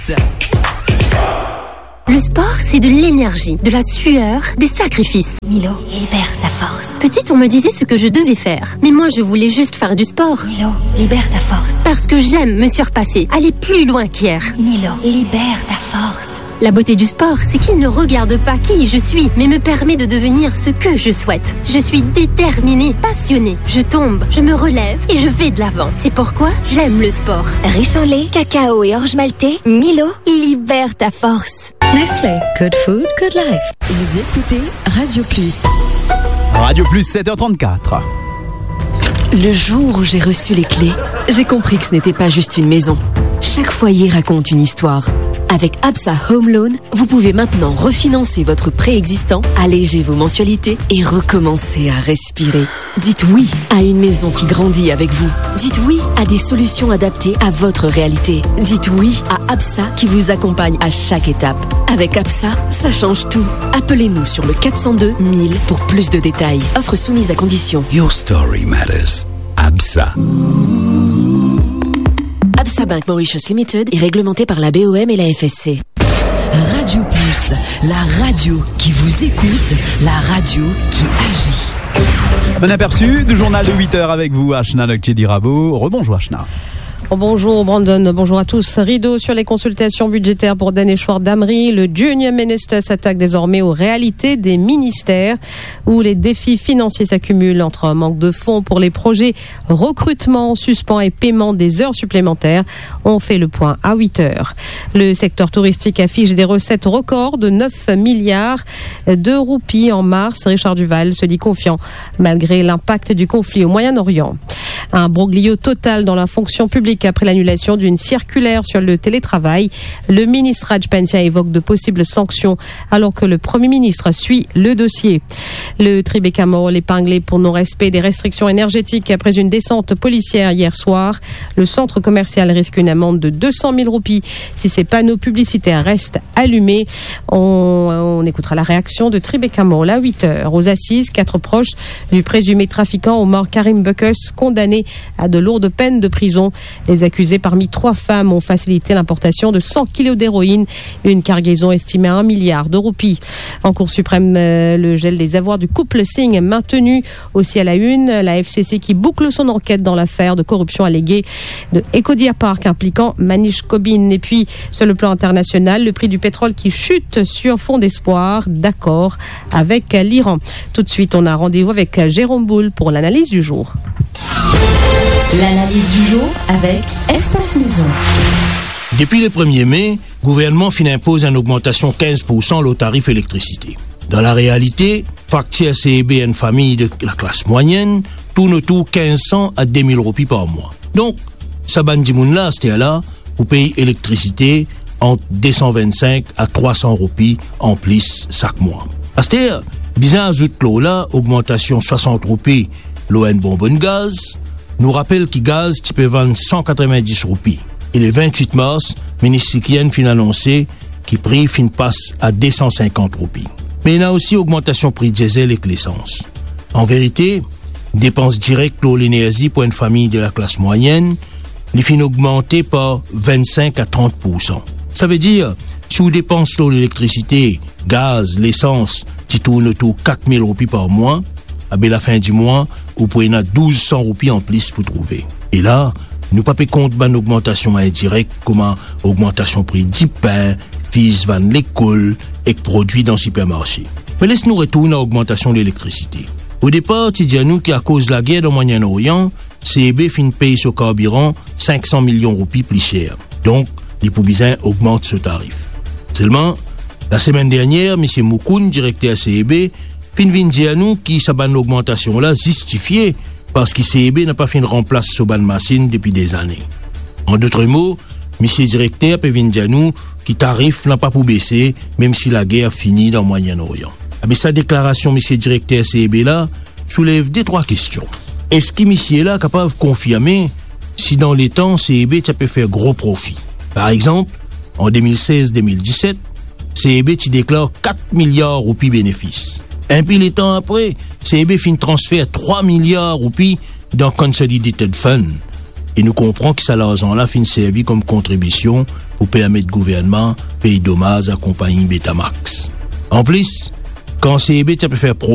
Le sport, c'est de l'énergie, de la sueur, des sacrifices. Milo, libère ta force. Petite, on me disait ce que je devais faire. Mais moi, je voulais juste faire du sport. Milo, libère ta force. Parce que j'aime me surpasser, aller plus loin qu'hier. Milo, libère ta force. La beauté du sport, c'est qu'il ne regarde pas qui je suis, mais me permet de devenir ce que je souhaite. Je suis déterminée, passionnée. Je tombe, je me relève et je vais de l'avant. C'est pourquoi j'aime le sport. Riche en lait, cacao et orge maltais, Milo, libère ta force. Nestlé, good food, good life. Vous écoutez Radio Plus. Radio Plus, 7h34. Le jour où j'ai reçu les clés, j'ai compris que ce n'était pas juste une maison. Chaque foyer raconte une histoire. Avec Absa Home Loan, vous pouvez maintenant refinancer votre prêt existant, alléger vos mensualités et recommencer à respirer. Dites oui à une maison qui grandit avec vous. Dites oui à des solutions adaptées à votre réalité. Dites oui à Absa qui vous accompagne à chaque étape. Avec Absa, ça change tout. Appelez-nous sur le 402 1000 pour plus de détails. Offre soumise à condition. Your story matters. Absa. Absa Bank Mauritius Limited est réglementé par la BOM et la FSC. Radio Plus, la radio qui vous écoute, la radio qui agit. Bon aperçu du journal de 8h avec vous, Ashna Nokchedi-Rabo. Rebonjour Ashna. Bonjour Brandon, bonjour à tous. Rideau sur les consultations budgétaires pour Daneshwar Damri. Le Junior Minister s'attaque désormais aux réalités des ministères où les défis financiers s'accumulent entre un manque de fonds pour les projets, recrutement, suspens et paiement des heures supplémentaires. On fait le point à 8h. Le secteur touristique affiche des recettes records de 9 milliards de roupies en mars. Richard Duval se dit confiant malgré l'impact du conflit au Moyen-Orient. Un broglio total dans la fonction publique après l'annulation d'une circulaire sur le télétravail. Le ministre Raj Pensia évoque de possibles sanctions alors que le Premier ministre suit le dossier. Le Tribeca Mall épinglé pour non-respect des restrictions énergétiques après une descente policière hier soir. Le centre commercial risque une amende de 200 000 roupies si ces panneaux publicitaires restent allumés. On écoutera la réaction de Tribeca Mall à 8h. Aux assises, 4 proches du présumé trafiquant au mort Karim Buckus condamné à de lourdes peines de prison. Les accusés parmi 3 femmes ont facilité l'importation de 100 kilos d'héroïne, une cargaison estimée à 1 milliard de roupies. En Cour suprême, le gel des avoirs du couple Singh maintenu. Aussi à la une, la FCC qui boucle son enquête dans l'affaire de corruption alléguée de Ecodia Park impliquant Manish Kobin. Et puis, sur le plan international, le prix du pétrole qui chute sur fond d'espoir, d'accord avec l'Iran. Tout de suite, on a rendez-vous avec Jérôme Boule pour l'analyse du jour. L'analyse du jour avec Espace Maison. Depuis le 1er mai, le gouvernement impose une augmentation 15% au tarif électricité. Dans la réalité, facture CEB à une famille de la classe moyenne tourne autour 1500 à 2000 roupies par mois. Donc, ça bandi moun là, c'était là, pour payer électricité entre 225 à 300 roupies en plus chaque mois. C'est-à-dire, bizarre ajoute l'eau là, augmentation 60 roupies, l'eau en bonbonne gaz, nous rappelle que gaz qui peut vendre 190 roupies. Et le 28 mars, le ministre Sikien fin annoncé que le prix fin passe à 250 roupies. Mais il y a aussi augmentation prix diesel et l'essence. En vérité, dépenses directes pour l'énergie pour une famille de la classe moyenne, les fin augmenter par 25 à 30%. Ça veut dire, si vous dépensez pour l'électricité, gaz, l'essence, qui tourne autour de 4000 roupies par mois, à la fin du mois, vous pouvez en 1200 roupies en plus pour trouver. Et là, nous pas compte d'une augmentation indirecte comme augmentation prix du pain, fils van l'école et produits dans le supermarché. Mais laisse-nous retourner à l'augmentation de l'électricité. Au départ, tu dis à nous qu'à cause de la guerre au Moyen-Orient, CEB fin paye sur carburant 500 millions de roupies plus cher. Donc, les Poubisins augmentent ce tarif. Seulement, la semaine dernière, M. Moukoun, directeur CEB, fin dire à nous que sa bonne augmentation là justifiée parce que CEB n'a pas fait une remplace sur bonne machine depuis des années. En d'autres mots, M. directeur peut venir à nous que tarif n'a pas pour baisser même si la guerre finit dans le Moyen-Orient. Mais sa déclaration, M. directeur CEB là, soulève 2-3 questions. Est-ce que M. là capable de confirmer si dans les temps CEB ça peut faire gros profit? Par exemple, en 2016-2017, CEB déclare 4 milliards de roupies bénéfices. Et puis les temps après, CEB fin transfert 3 milliards de roupies dans Consolidated Fund. Et nous comprenons que ça l'argent là fin servi comme contribution pour permettre au gouvernement payer dommages à compagnie Betamax. En plus, quand CEB peut faire